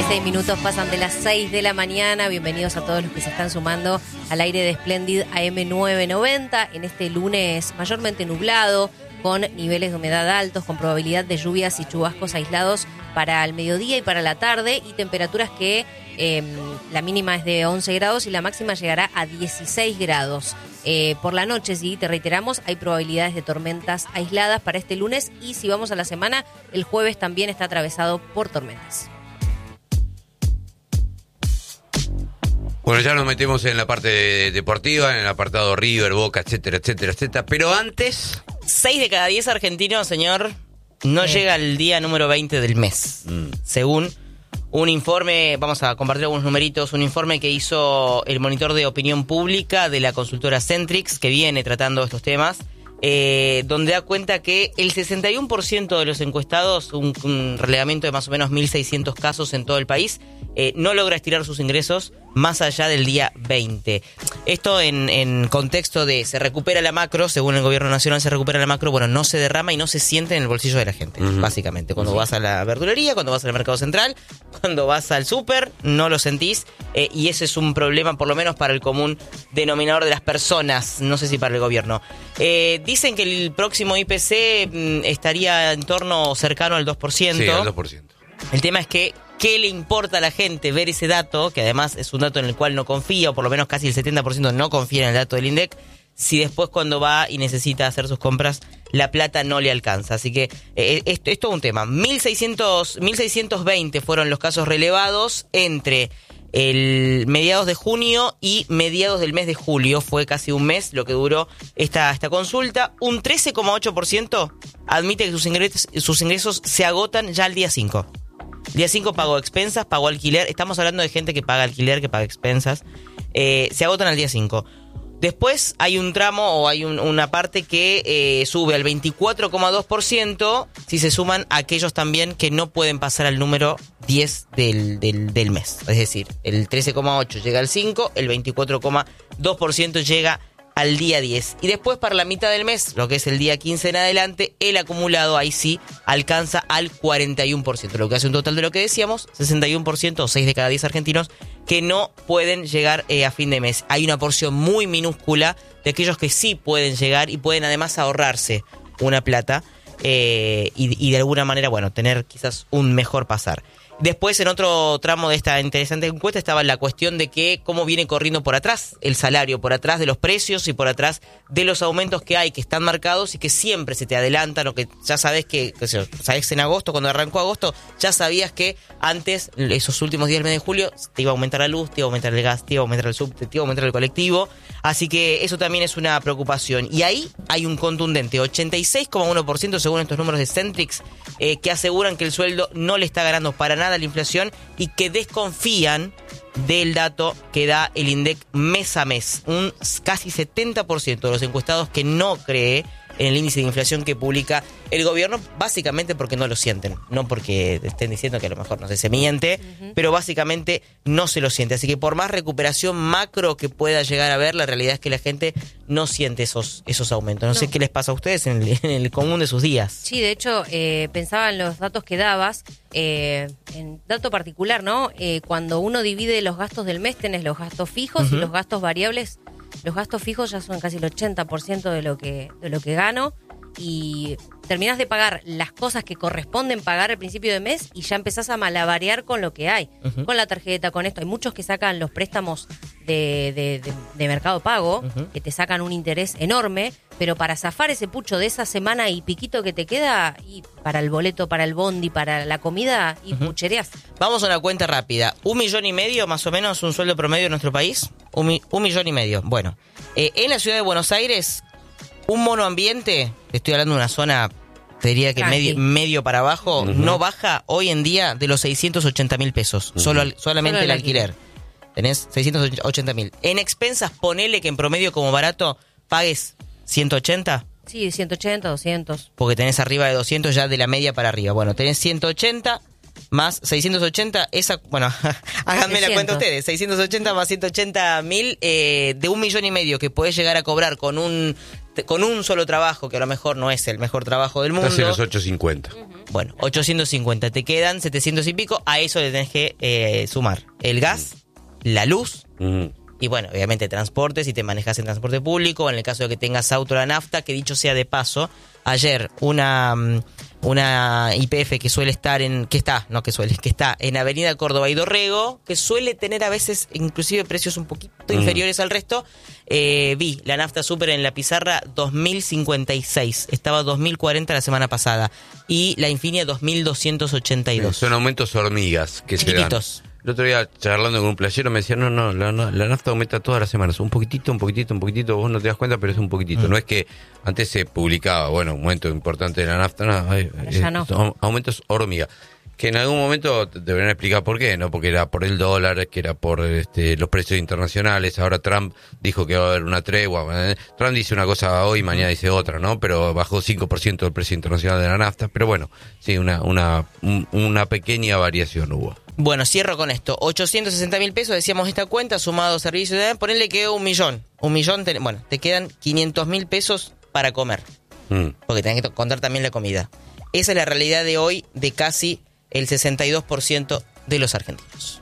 16 pasan de las 6 de la mañana. Bienvenidos a todos los que se están sumando al aire de Splendid AM990 en este lunes mayormente nublado, con niveles de humedad altos, con probabilidad de lluvias y chubascos aislados para el mediodía y para la tarde, y temperaturas que la mínima es de 11 grados y la máxima llegará a 16 grados. Por la noche, sí, te reiteramos, hay probabilidades de tormentas aisladas para este lunes, y si vamos a la semana, el jueves también está atravesado por tormentas. Bueno, ya nos metemos en la parte deportiva, en el apartado River, Boca, etcétera, etcétera, etcétera. Pero antes... 6 de cada 10 argentinos, señor, no llega al día número 20 del mes. Según un informe, vamos a compartir algunos numeritos, un informe que hizo el monitor de opinión pública de la consultora Centrix, que viene tratando estos temas, donde da cuenta que el 61% de los encuestados, un relevamiento de más o menos 1.600 casos en todo el país, no logra estirar sus ingresos más allá del día 20. Esto en contexto de se recupera la macro, según el gobierno nacional se recupera la macro, bueno, no se derrama y no se siente en el bolsillo de la gente, básicamente. Cuando vas a la verdulería, cuando vas al mercado central, cuando vas al súper, no lo sentís, y ese es un problema por lo menos para el común denominador de las personas, no sé si para el gobierno. Dicen que el próximo IPC estaría en torno cercano al 2%. Sí, al 2%. El tema es que ¿qué le importa a la gente ver ese dato, que además es un dato en el cual no confía, o por lo menos casi el 70% no confía en el dato del INDEC, si después cuando va y necesita hacer sus compras, la plata no le alcanza? Así que esto es todo un tema. 1.620 fueron los casos relevados entre el mediados de junio y mediados del mes de julio. Fue casi un mes lo que duró esta consulta. Un 13,8% admite que sus ingresos se agotan ya al día 5. Día 5 pagó expensas, pagó alquiler. Estamos hablando de gente que paga alquiler, que paga expensas. Se agotan al día 5. Después hay un tramo o hay una parte que sube al 24,2% si se suman aquellos también que no pueden pasar al número 10 del mes. Es decir, el 13,8 llega al 5, el 24,2% llega al día 10. Y después para la mitad del mes, lo que es el día 15 en adelante, el acumulado ahí sí alcanza al 41%, lo que hace un total de lo que decíamos, 61% o 6 de cada 10 argentinos que no pueden llegar a fin de mes. Hay una porción muy minúscula de aquellos que sí pueden llegar y pueden además ahorrarse una plata y de alguna manera, bueno, tener quizás un mejor pasar. Después, en otro tramo de esta interesante encuesta, estaba la cuestión de que cómo viene corriendo por atrás el salario, por atrás de los precios y por atrás de los aumentos que hay, que están marcados y que siempre se te adelantan, o que ya sabes sabes en agosto, cuando arrancó agosto, ya sabías que antes, esos últimos días del mes de julio, te iba a aumentar la luz, te iba a aumentar el gas, te iba a aumentar el subte, te iba a aumentar el colectivo. Así que eso también es una preocupación. Y ahí hay un contundente 86,1% según estos números de Centrix, que aseguran que el sueldo no le está ganando para nada la inflación y que desconfían del dato que da el INDEC mes a mes. Un casi 70% de los encuestados que no cree en el índice de inflación que publica el gobierno, básicamente porque no lo sienten, no porque estén diciendo que a lo mejor no sé, se miente, pero básicamente no se lo siente. Así que por más recuperación macro que pueda llegar a haber, la realidad es que la gente no siente esos aumentos. No sé qué les pasa a ustedes en el común de sus días. Sí, de hecho, pensaba en los datos que dabas, en dato particular, ¿no? Cuando uno divide los gastos del mes, tenés los gastos fijos y los gastos variables. Los gastos fijos ya son casi el 80% de lo que gano, y terminás de pagar las cosas que corresponden pagar al principio de mes y ya empezás a malabarear con lo que hay, con la tarjeta, con esto. Hay muchos que sacan los préstamos de Mercado Pago, que te sacan un interés enorme, pero para zafar ese pucho de esa semana y piquito que te queda, y para el boleto, para el bondi, para la comida, y puchereás. Vamos a una cuenta rápida. 1,5 millones más o menos, un sueldo promedio en nuestro país. 1,5 millones. Bueno, en la ciudad de Buenos Aires, un monoambiente, estoy hablando de una zona, te diría que medio para abajo, no baja hoy en día de los 680.000 pesos. Solamente el alquiler. Tenés 680.000. En expensas, ponele que en promedio como barato pagues 180. Sí, 180, 200. Porque tenés arriba de 200 ya de la media para arriba. Bueno, tenés 180 más 680, bueno, háganme la cuenta ustedes, 680 más 180.000, de 1,5 millones que podés llegar a cobrar con un solo trabajo, que a lo mejor no es el mejor trabajo del mundo. Casi los 850. Bueno, 850, te quedan 700 y pico, a eso le tenés que sumar el gas, la luz, y bueno, obviamente transporte, si te manejas en transporte público, en el caso de que tengas auto, la nafta, que dicho sea de paso, ayer una YPF que suele estar que está en Avenida Córdoba y Dorrego, que suele tener a veces inclusive precios un poquito inferiores al resto, vi la nafta super en la pizarra 2.056, estaba 2.040 la semana pasada, y la Infinia 2.282. Son aumentos hormigas que se dan. El otro día, charlando con un playero, me decía, no, la nafta aumenta todas las semanas, un poquitito, vos no te das cuenta, pero es un poquitito. No es que antes se publicaba, un aumento importante de la nafta, no. Son aumentos hormiga. Que en algún momento deberían explicar por qué, ¿no? Porque era por el dólar, que era por los precios internacionales. Ahora Trump dijo que va a haber una tregua. Trump dice una cosa hoy, mañana dice otra, ¿no? Pero bajó 5% el precio internacional de la nafta. Pero bueno, sí, una pequeña variación hubo. Bueno, cierro con esto. 860.000 pesos, decíamos esta cuenta, sumado servicios, ponele que 1 millón. 1 millón, te quedan 500.000 pesos para comer. Porque tenés que contar también la comida. Esa es la realidad de hoy de casi el 62% de los argentinos.